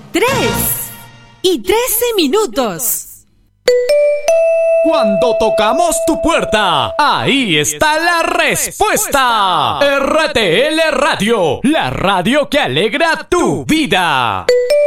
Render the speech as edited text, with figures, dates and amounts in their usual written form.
3:13. Cuando tocamos tu puerta, ahí está la respuesta. RTL Radio, la radio que alegra tu vida.